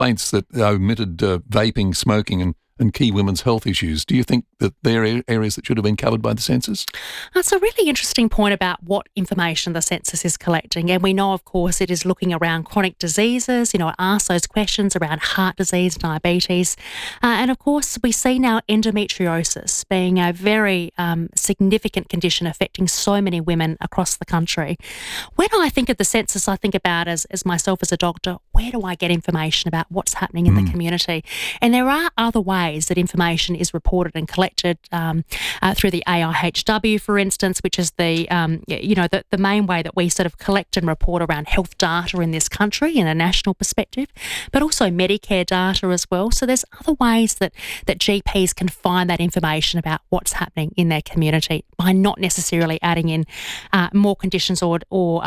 complaints that are omitted vaping, smoking and key women's health issues. Do you think that there are areas that should have been covered by the census? That's a really interesting point about what information the census is collecting. And we know, of course, it is looking around chronic diseases, it asks those questions around heart disease, diabetes. And of course, we see now endometriosis being a very significant condition affecting so many women across the country. When I think of the census, I think about as myself as a doctor, where do I get information about what's happening in the community? And there are other ways that information is reported and collected through the AIHW, for instance, which is the main way that we sort of collect and report around health data in this country in a national perspective, but also Medicare data as well. So there's other ways that GPs can find that information about what's happening in their community by not necessarily adding in more conditions or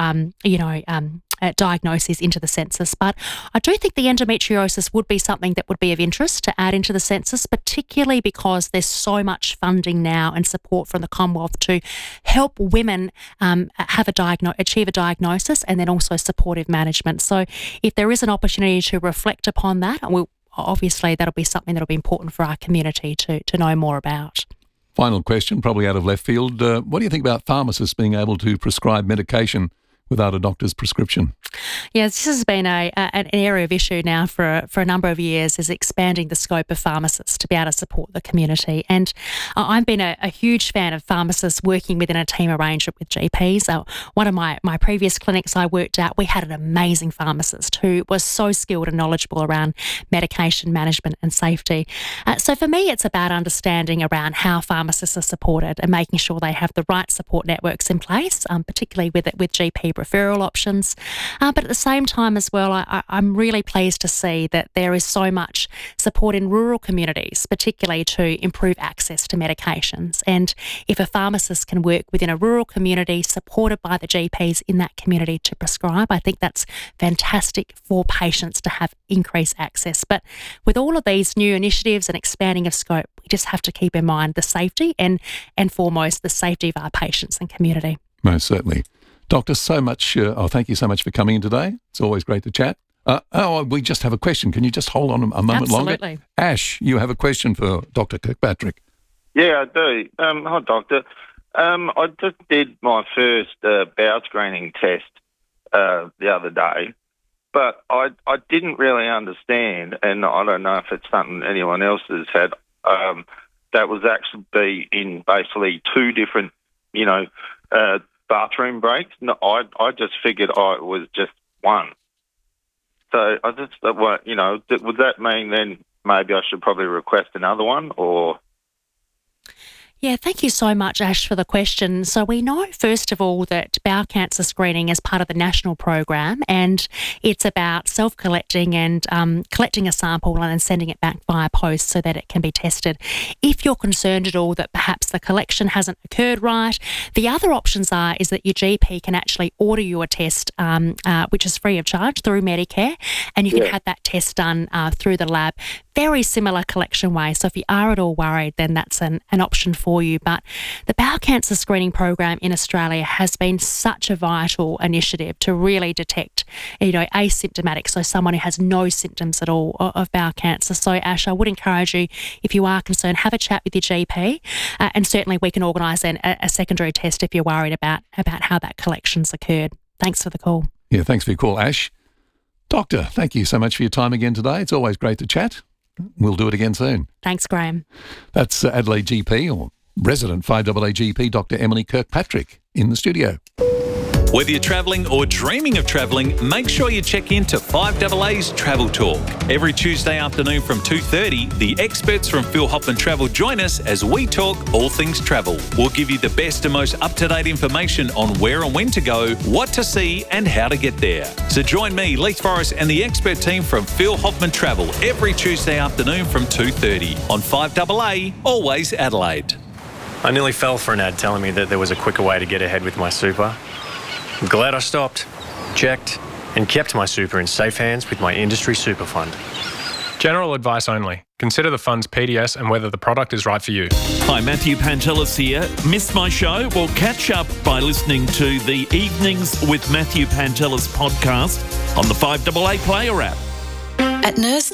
diagnoses into the census. But I do think the endometriosis would be something that would be of interest to add into the census, particularly because there's so much funding now and support from the Commonwealth to help women achieve a diagnosis and then also supportive management. So if there is an opportunity to reflect upon that, obviously that'll be something that'll be important for our community to know more about. Final question, probably out of left field. What do you think about pharmacists being able to prescribe medication without a doctor's prescription? Yes, this has been an area of issue now for a number of years, is expanding the scope of pharmacists to be able to support the community. And I've been a huge fan of pharmacists working within a team arrangement with GPs. One of my previous clinics I worked at, we had an amazing pharmacist who was so skilled and knowledgeable around medication management and safety. So for me, it's about understanding around how pharmacists are supported and making sure they have the right support networks in place, particularly with GP referral options. But at the same time as well, I'm really pleased to see that there is so much support in rural communities, particularly to improve access to medications. And if a pharmacist can work within a rural community supported by the GPs in that community to prescribe, I think that's fantastic for patients to have increased access. But with all of these new initiatives and expanding of scope, we just have to keep in mind the safety and foremost the safety of our patients and community. Most certainly. Doctor, thank you so much for coming in today. It's always great to chat. We just have a question. Can you just hold on a moment longer? Absolutely. Ash, you have a question for Dr. Kirkpatrick. Yeah, I do. Hi, Doctor. I just did my first bowel screening test the other day, but I didn't really understand, and I don't know if it's something anyone else has had, that was actually in basically two different, bathroom breaks. No, I just figured it was just one. So I just thought, would that mean then maybe I should probably request another one, or? Yeah, thank you so much, Ash, for the question. So we know, first of all, that bowel cancer screening is part of the national program, and it's about self-collecting and collecting a sample and then sending it back via post so that it can be tested. If you're concerned at all that perhaps the collection hasn't occurred right, the other options is that your GP can actually order you a test, which is free of charge through Medicare, and you can have that test done through the lab. Very similar collection way. So if you are at all worried, then that's an option for you. But the bowel cancer screening program in Australia has been such a vital initiative to really detect, asymptomatic, so someone who has no symptoms at all of bowel cancer. So Ash, I would encourage you, if you are concerned, have a chat with your GP, and certainly we can organise a secondary test if you're worried about how that collection's occurred. Thanks for the call. Yeah, thanks for your call, Ash. Doctor, thank you so much for your time again today. It's always great to chat. We'll do it again soon. Thanks, Graham. That's Adelaide GP, or resident 5AA GP, Dr. Emily Kirkpatrick, in the studio. Whether you're travelling or dreaming of travelling, make sure you check in to 5AA's Travel Talk. Every Tuesday afternoon from 2:30, the experts from Phil Hoffman Travel join us as we talk all things travel. We'll give you the best and most up-to-date information on where and when to go, what to see and how to get there. So join me, Leith Forrest, and the expert team from Phil Hoffman Travel every Tuesday afternoon from 2:30 on 5AA, always Adelaide. I nearly fell for an ad telling me that there was a quicker way to get ahead with my super. I'm glad I stopped, checked, and kept my super in safe hands with my industry super fund. General advice only. Consider the fund's PDS and whether the product is right for you. Hi, Matthew Pantelis here. Missed my show? Well, catch up by listening to the Evenings with Matthew Pantelis podcast on the 5AA Player app. At Nurse